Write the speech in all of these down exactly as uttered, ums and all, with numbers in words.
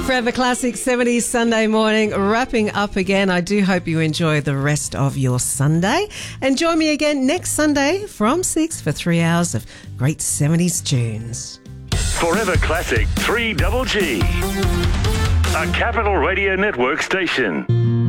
Forever Classic seventies Sunday morning, wrapping up again. I do hope you enjoy the rest of your Sunday. And join me again next Sunday from six for three hours of great seventies tunes. Forever Classic three Double G, a Capital Radio Network station.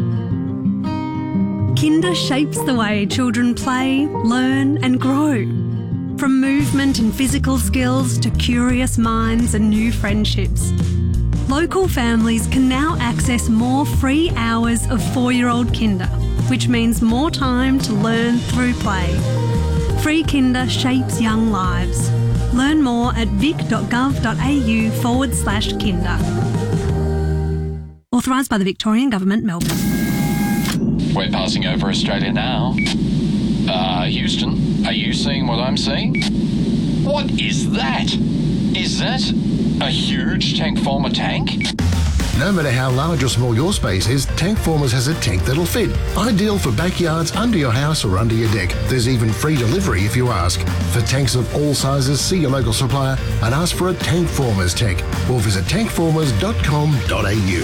Kinder shapes the way children play, learn and grow. From movement and physical skills to curious minds and new friendships. Local families can now access more free hours of four-year-old Kinder, which means more time to learn through play. Free Kinder shapes young lives. Learn more at vic.gov.au forward slash Kinder. Authorised by the Victorian Government, Melbourne. We're passing over Australia now. Uh, Houston, are you seeing what I'm seeing? What is that? Is that a huge tank former tank? No matter how large or small your space is, Tank Formers has a tank that'll fit. Ideal for backyards, under your house or under your deck. There's even free delivery if you ask. For tanks of all sizes, see your local supplier and ask for a Tank Formers tank or visit tank formers dot com dot a u.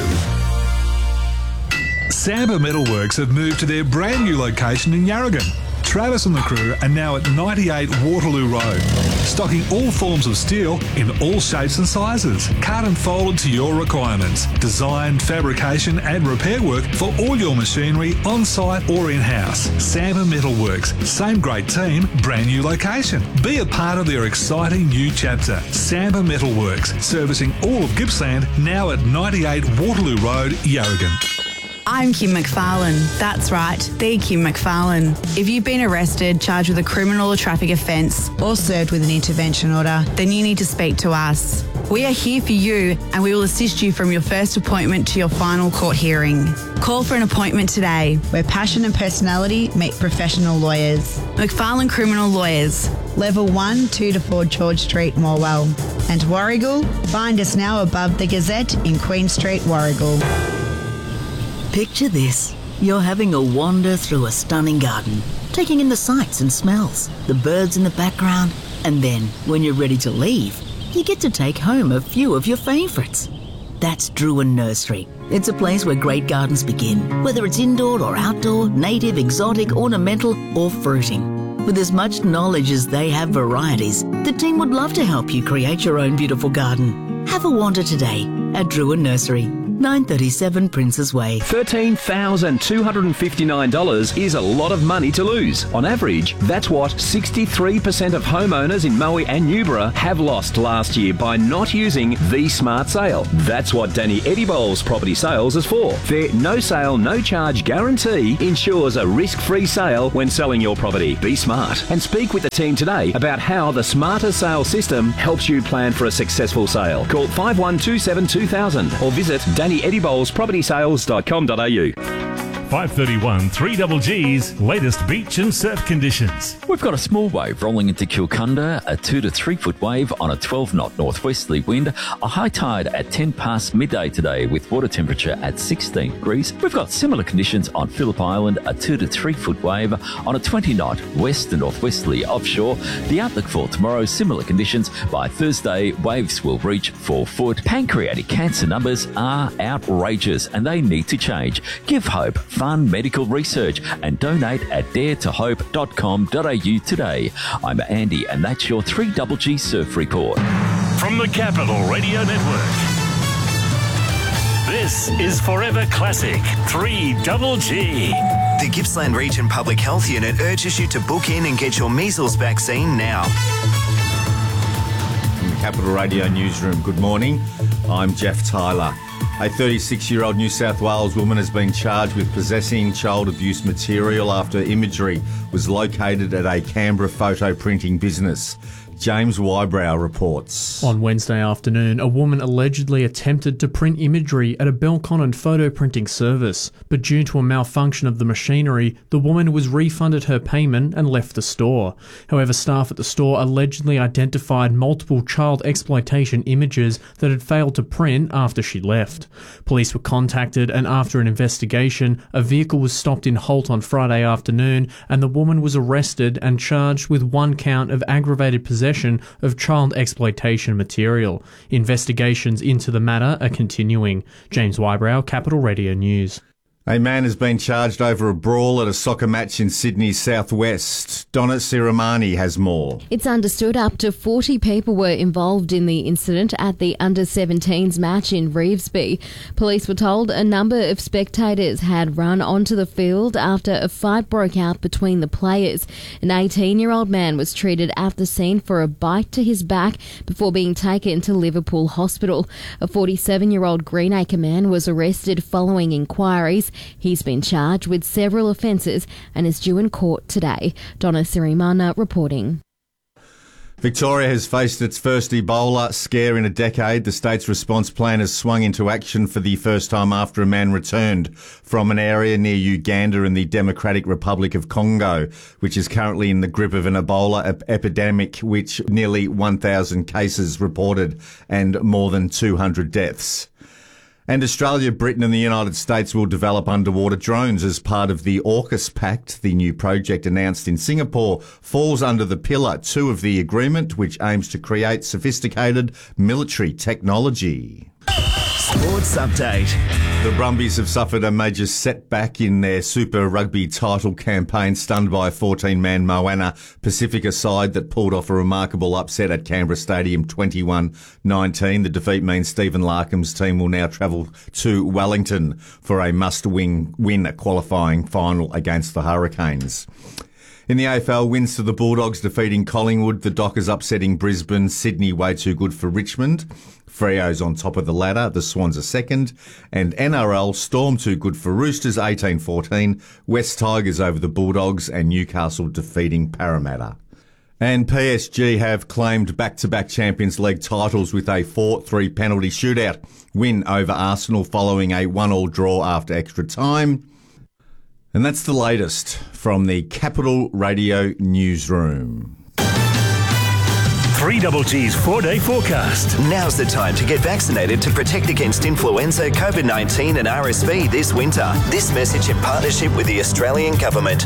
Samba Metalworks have moved to their brand new location in Yarragon. Travis and the crew are now at ninety-eight Waterloo Road, stocking all forms of steel in all shapes and sizes, cut and folded to your requirements. Design, fabrication and repair work for all your machinery on-site or in-house. Samba Metalworks, same great team, brand new location. Be a part of their exciting new chapter. Samba Metalworks, servicing all of Gippsland, now at ninety-eight Waterloo Road, Yarragon. I'm Kim McFarlane. That's right, the Kim McFarlane. If you've been arrested, charged with a criminal or traffic offence, or served with an intervention order, then you need to speak to us. We are here for you and we will assist you from your first appointment to your final court hearing. Call for an appointment today. Where passion and personality meet professional lawyers. McFarlane Criminal Lawyers. Level one, two to four George Street, Morwell. And Warrigal, find us now above the Gazette in Queen Street, Warrigal. Picture this. You're having a wander through a stunning garden, taking in the sights and smells, the birds in the background, and then, when you're ready to leave, you get to take home a few of your favourites. That's Druin Nursery. It's a place where great gardens begin, whether it's indoor or outdoor, native, exotic, ornamental, or fruiting. With as much knowledge as they have varieties, the team would love to help you create your own beautiful garden. Have a wander today at Druin Nursery. nine thirty-seven Princes Way. thirteen thousand two hundred fifty-nine dollars is a lot of money to lose. On average, that's what sixty-three percent of homeowners in Moe and Newborough have lost last year by not using the Smart Sale. That's what Danny Edibol's Property Sales is for. Their no sale, no charge guarantee ensures a risk-free sale when selling your property. Be smart and speak with the team today about how the Smarter Sale system helps you plan for a successful sale. Call five one two seven two thousand or visit danny edibols property sales dot com dot a u. five thirty-one three Double G's latest beach and surf conditions. We've got a small wave rolling into Kilcunda, a two to three foot wave on a twelve knot northwesterly wind, a high tide at ten past midday today with water temperature at sixteen degrees. We've got similar conditions on Phillip Island, a two to three foot wave on a twenty knot west to northwesterly offshore. The outlook for tomorrow, similar conditions. By Thursday, waves will reach four foot. Pancreatic cancer numbers are outrageous and they need to change. Give hope. Fund medical research and donate at dare to hope dot com dot a u today. I'm Andy and that's your three Double G Surf Report. From the Capital Radio Network, this is Forever Classic three Double G. The Gippsland Region Public Health Unit urges you to book in and get your measles vaccine now. From the Capital Radio Newsroom, good morning. I'm Jeff Tyler. A thirty-six-year-old New South Wales woman has been charged with possessing child abuse material after imagery was located at a Canberra photo printing business. James Wybrow reports. On Wednesday afternoon, a woman allegedly attempted to print imagery at a Belconnen photo printing service, but due to a malfunction of the machinery, the woman was refunded her payment and left the store. However, staff at the store allegedly identified multiple child exploitation images that had failed to print after she left. Police were contacted and after an investigation, a vehicle was stopped in Holt on Friday afternoon and the woman was arrested and charged with one count of aggravated possession possession of child exploitation material. Investigations into the matter are continuing. James Wybrow, Capital Radio News. A man has been charged over a brawl at a soccer match in Sydney's southwest. Donna Siramani has more. It's understood up to forty people were involved in the incident at the under seventeens match in Revesby. Police were told a number of spectators had run onto the field after a fight broke out between the players. An eighteen-year-old man was treated at the scene for a bite to his back before being taken to Liverpool Hospital. A forty-seven-year-old Greenacre man was arrested following inquiries. He's been charged with several offences and is due in court today. Donna Sirimana reporting. Victoria has faced its first Ebola scare in a decade. The state's response plan has swung into action for the first time after a man returned from an area near Uganda in the Democratic Republic of Congo, which is currently in the grip of an Ebola ep- epidemic, which nearly one thousand cases reported and more than two hundred deaths. And Australia, Britain and the United States will develop underwater drones as part of the AUKUS Pact. The new project announced in Singapore falls under the Pillar two of the agreement, which aims to create sophisticated military technology. Sports update. The Brumbies have suffered a major setback in their Super Rugby title campaign, stunned by a fourteen-man Moana Pacifica side that pulled off a remarkable upset at Canberra Stadium twenty-one nineteen. The defeat means Stephen Larkham's team will now travel to Wellington for a must-win win qualifying final against the Hurricanes. In the A F L, wins to the Bulldogs defeating Collingwood, the Dockers upsetting Brisbane, Sydney way too good for Richmond. Freo's on top of the ladder, the Swans are second, and N R L, Storm too good for Roosters, eighteen fourteen, West Tigers over the Bulldogs, and Newcastle defeating Parramatta. And P S G have claimed back-to-back Champions League titles with a four three penalty shootout win over Arsenal following a one-all draw after extra time. And that's the latest from the Capital Radio Newsroom. three G G's four-day forecast. Now's the time to get vaccinated to protect against influenza, COVID nineteen and R S V this winter. This message in partnership with the Australian Government.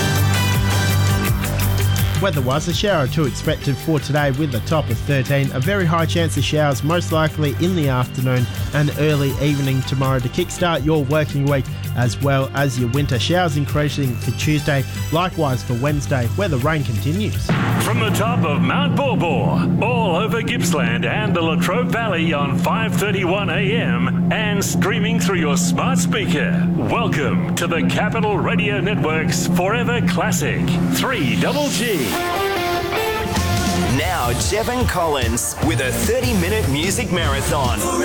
Weather-wise, a shower or two expected for today with a top of thirteen. A very high chance of showers, most likely in the afternoon and early evening tomorrow to kickstart your working week, as well as your winter. Showers increasing for Tuesday, likewise for Wednesday, where the rain continues. From the top of Mount Baw Baw, all over Gippsland and the Latrobe Valley on five thirty-one a m and streaming through your smart speaker. Welcome to the Capital Radio Network's Forever Classic three G G. Now, Jevon Collins with a thirty-minute music marathon.